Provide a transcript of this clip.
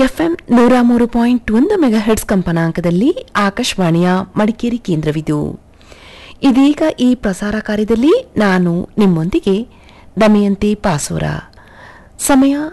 FM 103.1 ಮೆಗಾಹೆರ್ಟ್ಸ್ ಕಂಪನಾಂಕದಲ್ಲಿ ಆಕಾಶವಾಣಿಯ ಮಡಿಕೇರಿ ಕೇಂದ್ರವಿದು. ಇದೀಗ ಈ ಪ್ರಸಾರ ಕಾರ್ಯದಲ್ಲಿ ನಾನು ನಿಮ್ಮೊಂದಿಗೆ ದಮಯಂತಿ ಪಾಸೂರ. ಸಮಯ